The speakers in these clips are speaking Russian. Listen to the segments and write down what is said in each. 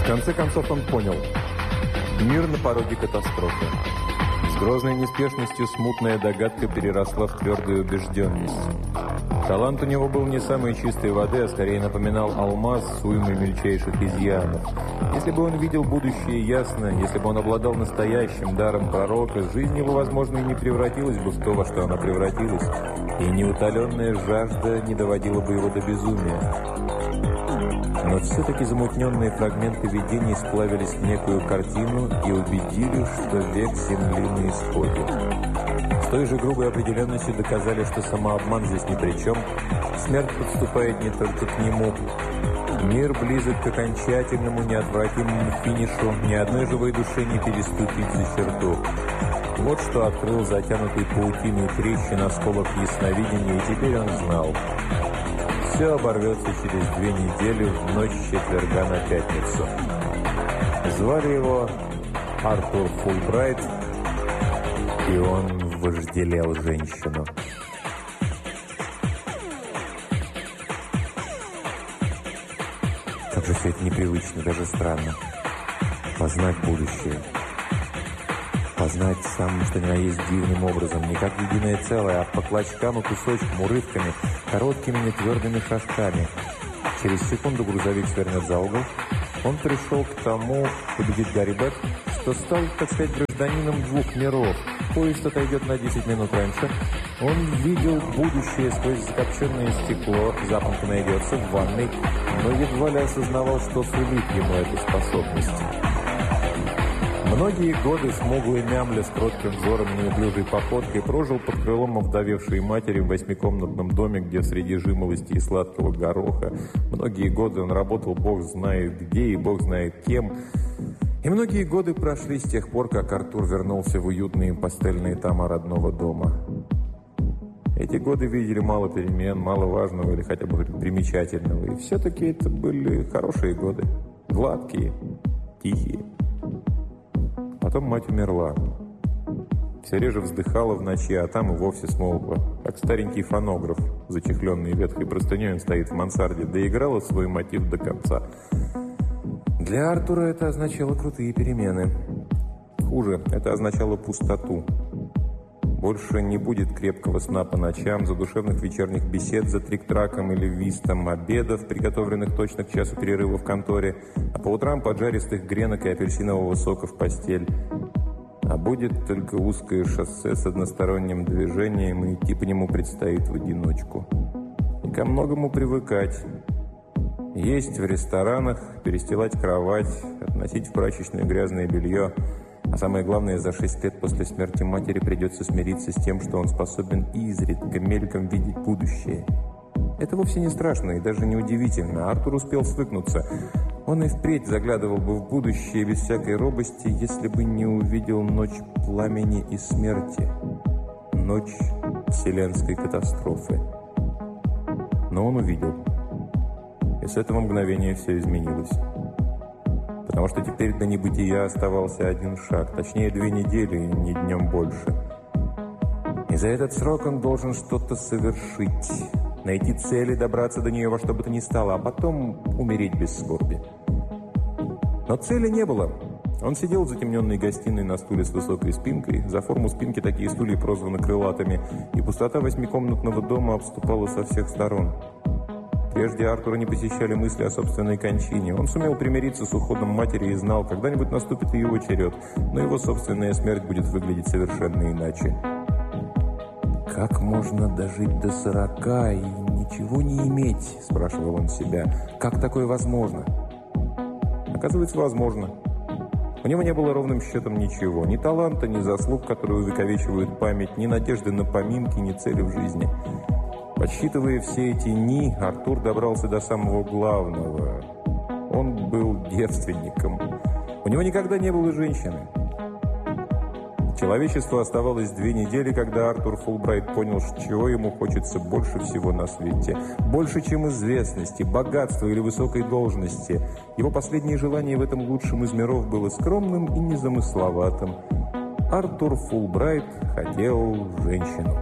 В конце концов он понял. Мир на пороге катастрофы. С грозной неспешностью смутная догадка переросла в твердую убежденность. Талант у него был не самой чистой воды, а скорее напоминал алмаз с уймой мельчайших изъянов. Если бы он видел будущее ясно, если бы он обладал настоящим даром пророка, жизнь его, возможно, и не превратилась бы в то, во что она превратилась, и неутоленная жажда не доводила бы его до безумия. Но все-таки замутненные фрагменты видений сплавились в некую картину и убедили, что век Земли на исходе. С той же грубой определенностью доказали, что самообман здесь ни при чем. Смерть подступает не только к нему. Мир близок к окончательному, неотвратимому финишу. Ни одной живой душе не переступить за черту. Вот что открыл затянутый паутиной трещин осколок ясновидения, и теперь он знал. Все оборвется через 2 недели в ночь четверга на пятницу. Звали его Артур Фулбрайт, и он вожделел женщину. Как же все это непривычно, даже странно. Познать будущее. Познать самым, что ни на есть, дивным образом. Не как единое целое, а по клочкам и кусочкам, урывками, короткими нетвердыми шажками. Через секунду грузовик свернет за угол. Он пришел к тому, убедит Гарри Бек, что стал, так сказать, гражданином 2 миров. Поезд отойдет на 10 минут раньше. Он видел будущее сквозь закопченное стекло, запонка найдется в ванной, но едва ли осознавал, что сулит ему эта способность. Многие годы смуглый мямля с кротким взором и неуклюжей походкой прожил под крылом овдовевшей матери в 8-комнатном доме, где среди жимолости и сладкого гороха. Многие годы он работал бог знает где и бог знает кем. И многие годы прошли с тех пор, как Артур вернулся в уютные пастельные тома родного дома. Эти годы видели мало перемен, мало важного или хотя бы примечательного. И все-таки это были хорошие годы. Гладкие, тихие. Потом мать умерла. Все реже вздыхала в ночи, а там и вовсе смолкла. Как старенький фонограф, зачехленный ветхой простыней, он стоит в мансарде, доиграла свой мотив до конца. Для Артура это означало крутые перемены. Хуже, это означало пустоту. Больше не будет крепкого сна по ночам, задушевных вечерних бесед за трик-траком или вистом, обедов, приготовленных точно к часу перерыва в конторе, а по утрам поджаристых гренок и апельсинового сока в постель. А будет только узкое шоссе с односторонним движением, и идти по нему предстоит в одиночку. И ко многому привыкать. Есть в ресторанах, перестилать кровать, относить в прачечную грязное белье. А самое главное, за 6 лет после смерти матери придется смириться с тем, что он способен изредка, мельком видеть будущее. Это вовсе не страшно и даже не удивительно. Артур успел свыкнуться. Он и впредь заглядывал бы в будущее без всякой робости, если бы не увидел ночь пламени и смерти. Ночь вселенской катастрофы. Но он увидел. И с этого мгновения все изменилось. Потому что теперь до небытия оставался 1 шаг, точнее 2 недели, ни днем больше. И за этот срок он должен что-то совершить, найти цель и добраться до нее во что бы то ни стало, а потом умереть без скорби. Но цели не было. Он сидел в затемненной гостиной на стуле с высокой спинкой. За форму спинки такие стулья прозваны крылатыми, и пустота 8-комнатного дома обступала со всех сторон. Прежде Артура не посещали мысли о собственной кончине. Он сумел примириться с уходом матери и знал, когда-нибудь наступит и его черед, но его собственная смерть будет выглядеть совершенно иначе. «Как можно дожить до 40 и ничего не иметь?» – спрашивал он себя. «Как такое возможно?» Оказывается, возможно. У него не было ровным счетом ничего. Ни таланта, ни заслуг, которые увековечивают память, ни надежды на поминки, ни цели в жизни. Подсчитывая все эти «ни», Артур добрался до самого главного. Он был девственником. У него никогда не было женщины. Человечеству оставалось 2 недели, когда Артур Фулбрайт понял, чего ему хочется больше всего на свете. Больше, чем известности, богатства или высокой должности. Его последнее желание в этом лучшем из миров было скромным и незамысловатым. Артур Фулбрайт хотел женщину.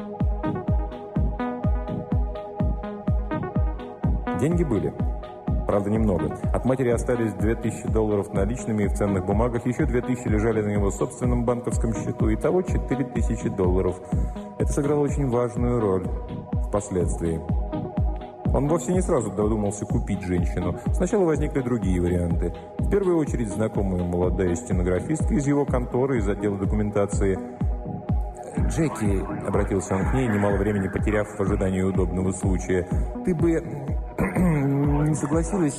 Деньги были. Правда, немного. От матери остались $2000 наличными и в ценных бумагах, еще 2000 лежали на его собственном банковском счету, итого $4000. Это сыграло очень важную роль впоследствии. Он вовсе не сразу додумался купить женщину. Сначала возникли другие варианты. В первую очередь знакомая молодая стенографистка из его конторы, из отдела документации. «Джеки», — обратился он к ней, немало времени потеряв в ожидании удобного случая, «ты бы не согласилась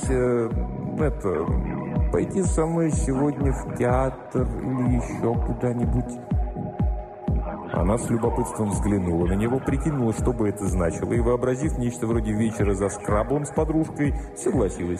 пойти со мной сегодня в театр или еще куда-нибудь?» Она с любопытством взглянула на него, прикинула, что бы это значило, и, вообразив нечто вроде вечера за скраблом с подружкой, согласилась.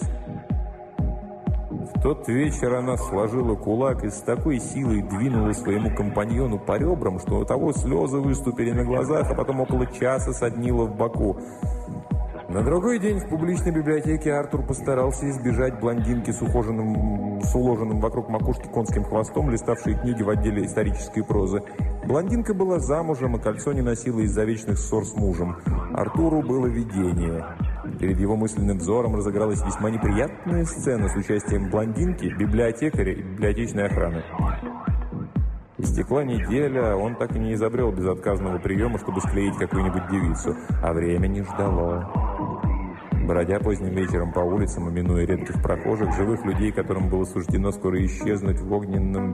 В тот вечер она сложила кулак и с такой силой двинула своему компаньону по ребрам, что у того слезы выступили на глазах, а потом около часа соднило в боку. На другой день в публичной библиотеке Артур постарался избежать блондинки с уложенным вокруг макушки конским хвостом, листавшей книги в отделе исторической прозы. Блондинка была замужем, и кольцо не носила из-за вечных ссор с мужем. Артуру было видение. Перед его мысленным взором разыгралась весьма неприятная сцена с участием блондинки, библиотекаря и библиотечной охраны. Истекла неделя, он так и не изобрел безотказного приема, чтобы склеить какую-нибудь девицу, а время не ждало. Бродя поздним вечером по улицам, минуя редких прохожих, живых людей, которым было суждено скоро исчезнуть в огненном